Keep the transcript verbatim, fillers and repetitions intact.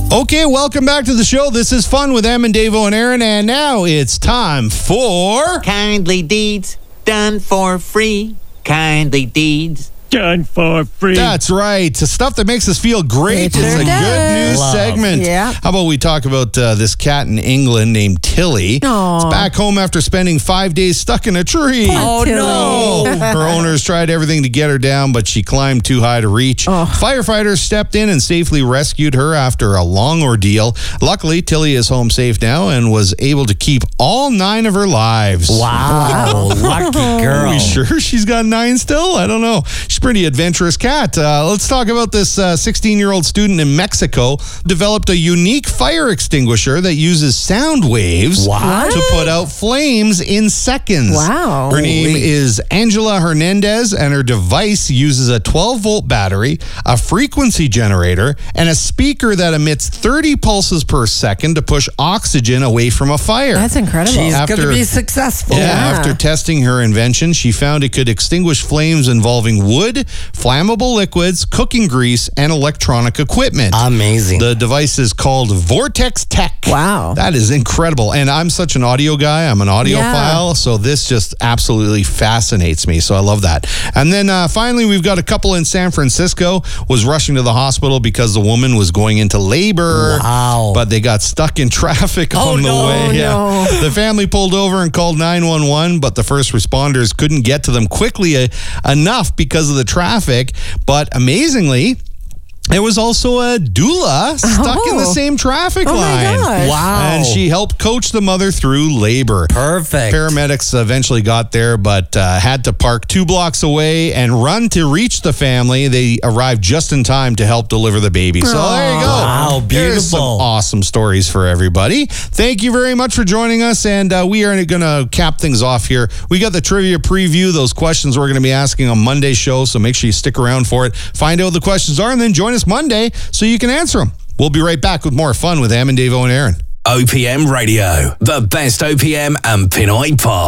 Okay, welcome back to the show. This is Fun with Em and Davo and Aaron, and now it's time for... Kindly deeds done for free. Kindly deeds done for free. That's right. The stuff that makes us feel great. It's Sure a does. good news Love. segment. Yeah. How about we talk about uh, this cat in England named Tilly? Aw. It's back home after spending five days stuck in a tree. Oh, no. Her owners tried everything to get her down, but she climbed too high to reach. Oh. Firefighters stepped in and safely rescued her after a long ordeal. Luckily, Tilly is home safe now and was able to keep all nine of her lives. Wow. Lucky girl. Are we sure she's got nine still? I don't know. She's a pretty adventurous cat. Uh, let's talk about this uh, sixteen-year-old student in Mexico developed a unique fire extinguisher that uses sound waves Wow. to put out flames in seconds. Wow. Her name is Angela Hernandez, and her device uses a twelve-volt battery, a frequency generator, and a speaker that emits thirty pulses per second to push oxygen away from a fire. That's incredible. She's After- going to be successful. Yeah, Yeah. after testing her invention, she found it could extinguish flames involving wood, flammable liquids, cooking grease, and electronic equipment. Amazing. The device is called Vortex Tech. Wow. That is incredible. And I'm such an audio guy. I'm an audiophile. Yeah. So this just absolutely fascinates me. So I love that. And then uh, finally, we've got a couple in San Francisco was rushing to the hospital because the woman was going into labor. Wow. But they got stuck in traffic Oh, on the no. way. Oh, Yeah. no. The family pulled over and called nine one one, but the first responders couldn't get to them quickly uh, enough because of the traffic. But amazingly, there was also a doula stuck in the Oh. same traffic Oh, my line. gosh. Wow. And she helped coach the mother through labor. Perfect. Paramedics eventually got there, but uh, had to park two blocks away and run to reach the family. They arrived just in time to help deliver the baby. So there you go. Wow, There's some beautiful. awesome stories for everybody. Thank you very much for joining us, and uh, we are going to cap things off here. We got the trivia preview, those questions we're going to be asking on Monday's show, so make sure you stick around for it. Find out what the questions are, and then join us Monday so you can answer them. We'll be right back with more fun with Em and Davo and Aaron. O P M Radio, the best O P M and Pinoy Pop.